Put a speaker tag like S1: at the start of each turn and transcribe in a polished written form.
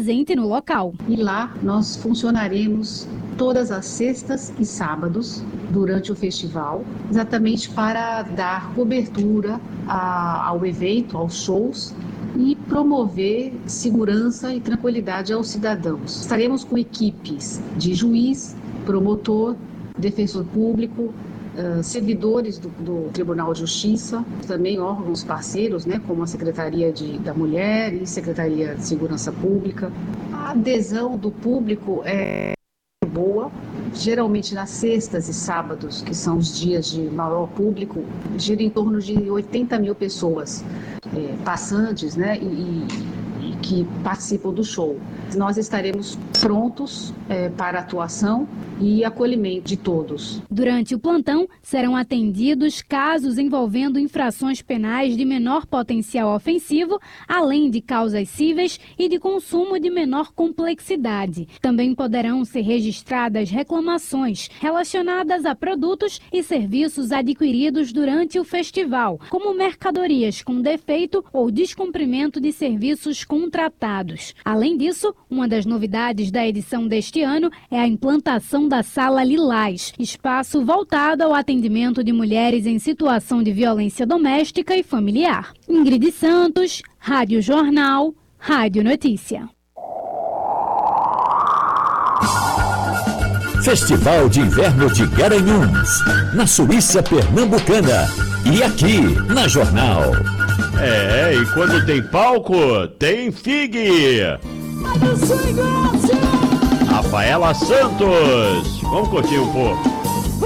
S1: presente no local.
S2: E lá nós funcionaremos todas as sextas e sábados durante o festival, exatamente para dar cobertura ao evento, aos shows, e promover segurança e tranquilidade aos cidadãos. Estaremos com equipes de juiz, promotor, defensor público, servidores do Tribunal de Justiça, também órgãos parceiros, né, como a Secretaria da Mulher e Secretaria de Segurança Pública. A adesão do público é boa. Geralmente nas sextas e sábados, que são os dias de maior público, gira em torno de 80 mil pessoas passantes, né, e que participam do show. Nós estaremos prontos para atuação e acolhimento de todos.
S1: Durante o plantão, serão atendidos casos envolvendo infrações penais de menor potencial ofensivo, além de causas cíveis e de consumo de menor complexidade. Também poderão ser registradas reclamações relacionadas a produtos e serviços adquiridos durante o festival, como mercadorias com defeito ou descumprimento de serviços contratados. Além disso, uma das novidades da edição deste ano é a implantação da Sala Lilás, espaço voltado ao atendimento de mulheres em situação de violência doméstica e familiar. Ingrid Santos, Rádio Jornal, Rádio Notícia.
S3: Festival de Inverno de Garanhuns, na Suíça Pernambucana e aqui na Jornal.
S4: E quando tem palco, tem FIG. Rafaela Santos. Vamos curtir um pouco.